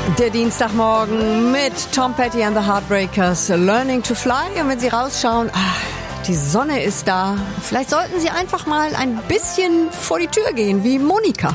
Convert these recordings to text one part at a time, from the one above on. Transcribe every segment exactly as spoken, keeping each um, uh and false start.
Der Dienstagmorgen mit Tom Petty and the Heartbreakers, Learning to Fly. Und wenn Sie rausschauen, ach, die Sonne ist da. Vielleicht sollten Sie einfach mal ein bisschen vor die Tür gehen, wie Monika.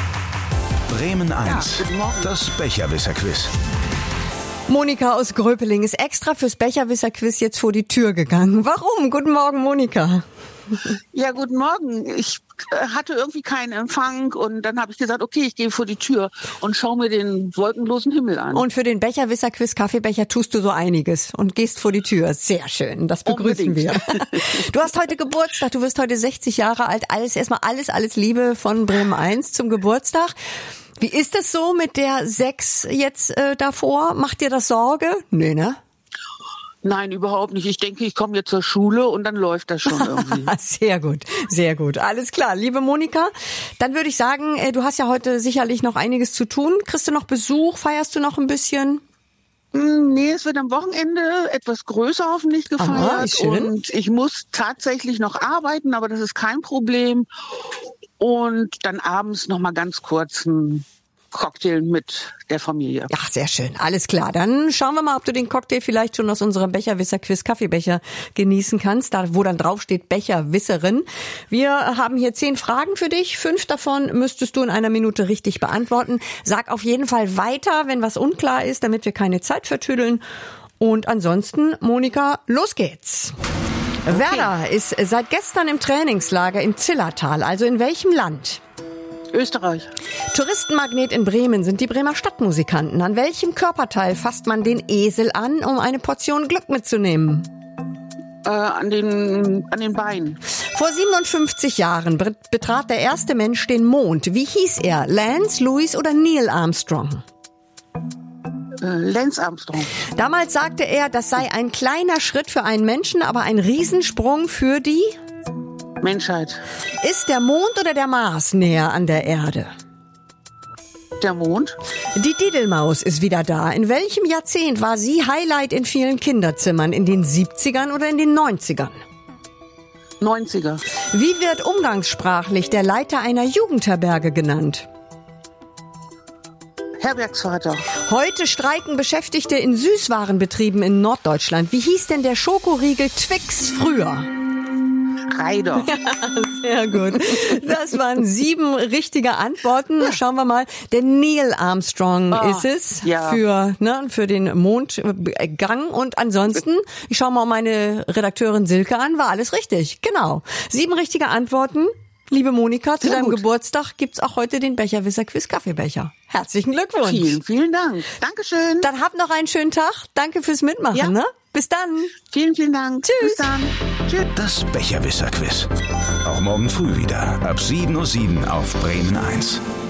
Bremen eins, ja, das Becherwisser-Quiz. Monika aus Gröpeling ist extra fürs Becherwisser-Quiz jetzt vor die Tür gegangen. Warum? Guten Morgen, Monika. Ja, guten Morgen. Ich hatte irgendwie keinen Empfang und dann habe ich gesagt, okay, ich gehe vor die Tür und schaue mir den wolkenlosen Himmel an. Und für den Becherwisser-Quiz Kaffeebecher tust du so einiges und gehst vor die Tür. Sehr schön, das begrüßen Unbedingt. wir. Du hast heute Geburtstag, du wirst heute sechzig Jahre alt. Alles erstmal alles, alles Liebe von Bremen eins zum Geburtstag. Wie ist es so mit der sechs jetzt äh, davor? Macht dir das Sorge? Nee, ne? Nein, überhaupt nicht. Ich denke, ich komme jetzt zur Schule und dann läuft das schon irgendwie. Sehr gut, sehr gut. Alles klar. Liebe Monika, dann würde ich sagen, du hast ja heute sicherlich noch einiges zu tun. Kriegst du noch Besuch? Feierst du noch ein bisschen? Nee, es wird am Wochenende etwas größer hoffentlich gefeiert. Aha, schön. Und ich muss tatsächlich noch arbeiten, aber das ist kein Problem. Und dann abends noch mal ganz kurz ein Cocktail mit der Familie. Ja, sehr schön. Alles klar. Dann schauen wir mal, ob du den Cocktail vielleicht schon aus unserem Becherwisser-Quiz Kaffeebecher genießen kannst, da wo dann drauf steht Becherwisserin. Wir haben hier zehn Fragen für dich. Fünf davon müsstest du in einer Minute richtig beantworten. Sag auf jeden Fall weiter, wenn was unklar ist, damit wir keine Zeit vertüdeln. Und ansonsten, Monika, los geht's. Okay. Werder ist seit gestern im Trainingslager im Zillertal. Also in welchem Land? Österreich. Touristenmagnet in Bremen sind die Bremer Stadtmusikanten. An welchem Körperteil fasst man den Esel an, um eine Portion Glück mitzunehmen? Äh, an den, an den Beinen. Vor siebenundfünfzig Jahren betrat der erste Mensch den Mond. Wie hieß er? Lance, Louis oder Neil Armstrong? Äh, Lance Armstrong. Damals sagte er, das sei ein kleiner Schritt für einen Menschen, aber ein Riesensprung für die Menschheit. Ist der Mond oder der Mars näher an der Erde? Der Mond. Die Didelmaus ist wieder da. In welchem Jahrzehnt war sie Highlight in vielen Kinderzimmern? In den siebzigern oder in den neunzigern? neunziger. Wie wird umgangssprachlich der Leiter einer Jugendherberge genannt? Herbergsvater. Heute streiken Beschäftigte in Süßwarenbetrieben in Norddeutschland. Wie hieß denn der Schokoriegel Twix früher? Reider. Ja, sehr gut. Das waren sieben richtige Antworten. Schauen wir mal. Der Neil Armstrong oh, ist es ja. für, ne, für den Mondgang. Und ansonsten, ich schaue mal meine Redakteurin Silke an, war alles richtig. Genau. Sieben richtige Antworten. Liebe Monika, zu sehr deinem gut. Geburtstag gibt's auch heute den Becherwisser-Quiz Kaffeebecher. Herzlichen Glückwunsch. Vielen, vielen Dank. Dankeschön. Dann habt noch einen schönen Tag. Danke fürs Mitmachen. Ja. Ne? Bis dann. Vielen, vielen Dank. Tschüss. Bis dann. Tschüss. Das Becherwisser-Quiz. Auch morgen früh wieder ab sieben Uhr sieben auf Bremen eins.